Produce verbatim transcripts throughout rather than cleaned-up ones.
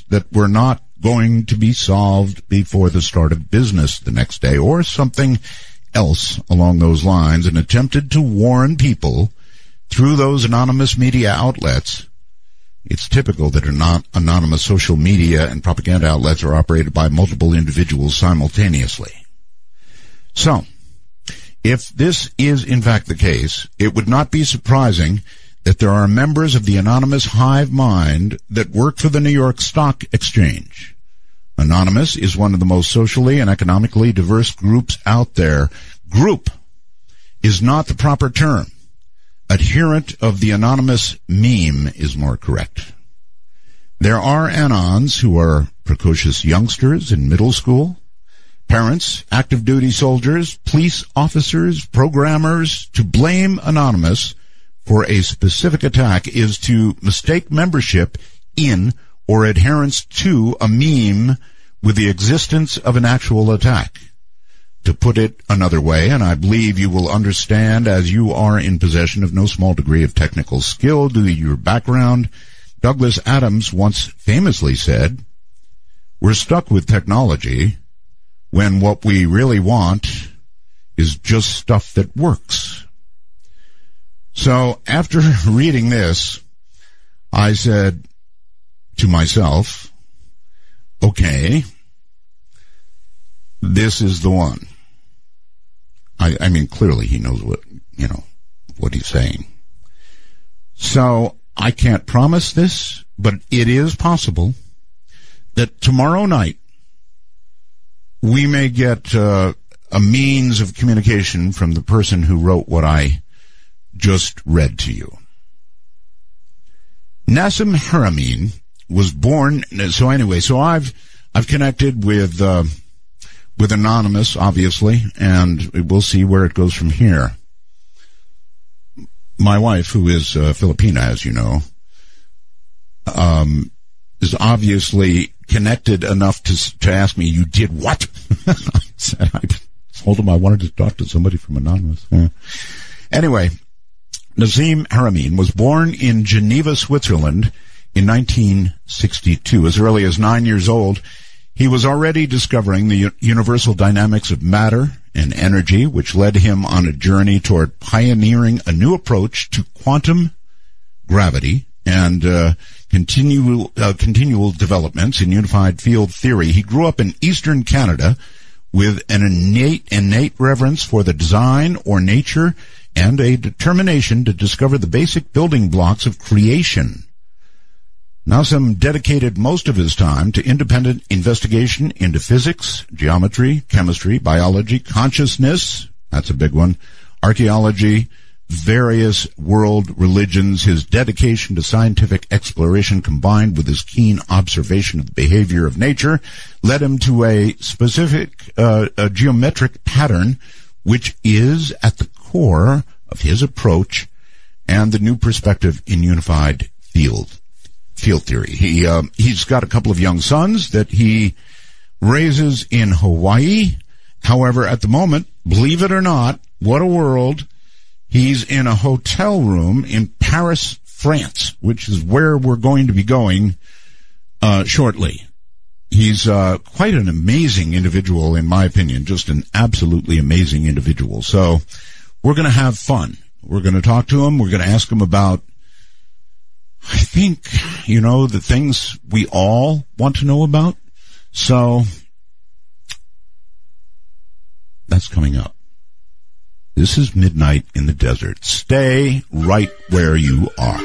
problems that were not going to be solved before the start of business the next day, or something else along those lines, and attempted to warn people through those anonymous media outlets. It's typical that anon- anonymous social media and propaganda outlets are operated by multiple individuals simultaneously. So, if this is in fact the case, it would not be surprising that there are members of the anonymous hive mind that work for the New York Stock Exchange. Anonymous is one of the most socially and economically diverse groups out there. Group is not the proper term. Adherent of the anonymous meme is more correct. There are anons who are precocious youngsters in middle school, parents, active duty soldiers, police officers, programmers. To blame Anonymous for a specific attack is to mistake membership in or adherence to a meme with the existence of an actual attack. To put it another way, and I believe you will understand as you are in possession of no small degree of technical skill due to your background, Douglas Adams once famously said, "We're stuck with technology when what we really want is just stuff that works." So after reading this, I said to myself, okay, this is the one. I, I mean, clearly he knows what, you know, what he's saying. So I can't promise this, but it is possible that tomorrow night we may get uh, a means of communication from the person who wrote what I just read to you. Nassim Haramein was born, so anyway, so I've I've connected with uh, with Anonymous, obviously, and we'll see where it goes from here. My wife, who is uh, Filipina, as you know, um, is obviously connected enough to to ask me, "You did what?" I said, I told him I wanted to talk to somebody from Anonymous. Yeah. Anyway, Nassim Haramein was born in Geneva, Switzerland in nineteen sixty-two. As early as nine years old, he was already discovering the universal dynamics of matter and energy, which led him on a journey toward pioneering a new approach to quantum gravity and uh, continual, uh, continual developments in unified field theory. He grew up in eastern Canada with an innate, innate reverence for the design or nature and a determination to discover the basic building blocks of creation. Nassim dedicated most of his time to independent investigation into physics, geometry, chemistry, biology, consciousness, that's a big one, archaeology, various world religions. His dedication to scientific exploration combined with his keen observation of the behavior of nature led him to a specific uh, a geometric pattern which is at the core of his approach and the new perspective in unified field field theory. He uh, he's got a couple of young sons that he raises in Hawaii. However, at the moment, believe it or not, what a world, he's in a hotel room in Paris, France, which is where we're going to be going uh, shortly. He's uh, quite an amazing individual, in my opinion, just an absolutely amazing individual. So we're going to have fun. We're going to talk to him. We're going to ask him about, I think, you know, the things we all want to know about. So that's coming up. This is Midnight in the Desert. Stay right where you are.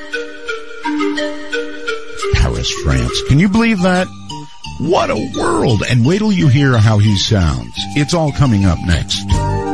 Paris, France. Can you believe that? What a world. And wait till you hear how he sounds. It's all coming up next.